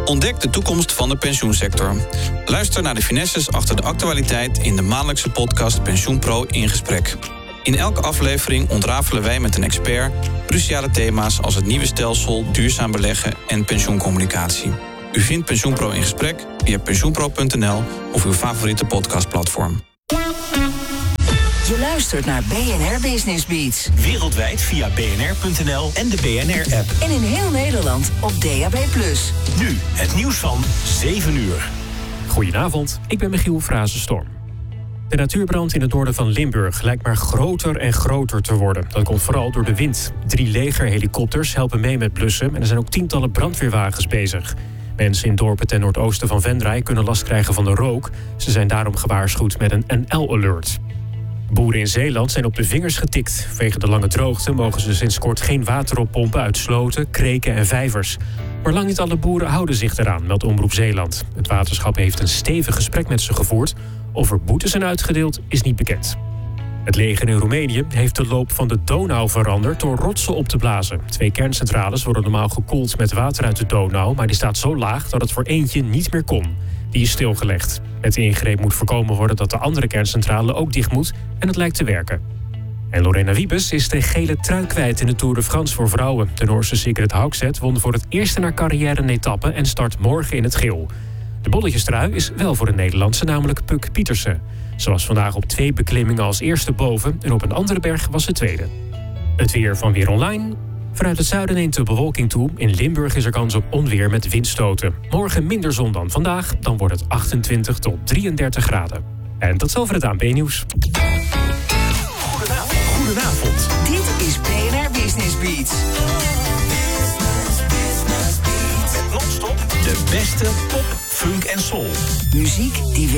Ontdek de toekomst van de pensioensector. Luister naar de finesses achter de actualiteit in de maandelijkse podcast PensioenPro in gesprek. In elke aflevering ontrafelen wij met een expert cruciale thema's als het nieuwe stelsel, duurzaam beleggen en pensioencommunicatie. U vindt PensioenPro in gesprek via pensioenpro.nl of uw favoriete podcastplatform. Je luistert naar BNR Business Beats. Wereldwijd via bnr.nl en de BNR-app. En in heel Nederland op DAB+. Nu het nieuws van 7 uur. Goedenavond, ik ben Michiel Frazenstorm. De natuurbrand in het noorden van Limburg lijkt maar groter en groter te worden. Dat komt vooral door de wind. 3 legerhelikopters helpen mee met blussen en er zijn ook tientallen brandweerwagens bezig. Mensen in dorpen ten noordoosten van Venray kunnen last krijgen van de rook. Ze zijn daarom gewaarschuwd met een NL-alert. Boeren in Zeeland zijn op de vingers getikt. Vanwege de lange droogte mogen ze sinds kort geen water oppompen uit sloten, kreken en vijvers. Maar lang niet alle boeren houden zich eraan, meldt Omroep Zeeland. Het waterschap heeft een stevig gesprek met ze gevoerd. Of er boetes zijn uitgedeeld, is niet bekend. Het leger in Roemenië heeft de loop van de Donau veranderd door rotsen op te blazen. 2 kerncentrales worden normaal gekoeld met water uit de Donau, maar die staat zo laag dat het voor eentje niet meer kon. Die is stilgelegd. Met de ingreep moet voorkomen worden dat de andere kerncentrale ook dicht moet en het lijkt te werken. En Lorena Wiebes is de gele trui kwijt in de Tour de France voor vrouwen. De Noorse Sigrid Haugset won voor het eerst in haar carrière een etappe en start morgen in het geel. De bolletjestrui is wel voor de Nederlandse, namelijk Puk Pietersen. Ze was vandaag op 2 beklimmingen als eerste boven en op een andere berg was ze tweede. Het weer van Weer Online. Vanuit het zuiden neemt de bewolking toe. In Limburg is er kans op onweer met windstoten. Morgen minder zon dan vandaag. Dan wordt het 28 tot 33 graden. En tot zover het ANP-nieuws. Goedenavond. Dit is BNR Business Beats. Met non-stop de beste pop, funk en soul. Muziek die